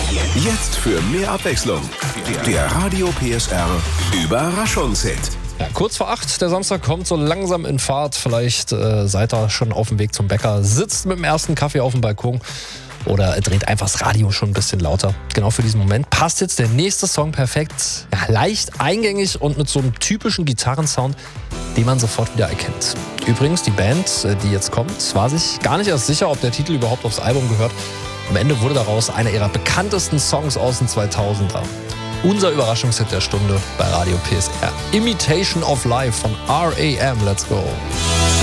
Jetzt für mehr Abwechslung. Der Radio PSR Überraschungshit. Ja, kurz vor 8, der Samstag kommt so langsam in Fahrt. Vielleicht seid ihr schon auf dem Weg zum Bäcker, sitzt mit dem ersten Kaffee auf dem Balkon oder dreht einfach das Radio schon ein bisschen lauter. Genau für diesen Moment passt jetzt der nächste Song perfekt. Ja, leicht eingängig und mit so einem typischen Gitarrensound, den man sofort wieder erkennt. Übrigens, die Band, die jetzt kommt, war sich gar nicht erst sicher, ob der Titel überhaupt aufs Album gehört. Am Ende wurde daraus einer ihrer bekanntesten Songs aus den 2000er. Unser Überraschungshit der Stunde bei Radio PSR. Imitation of Life von R.A.M. Let's go.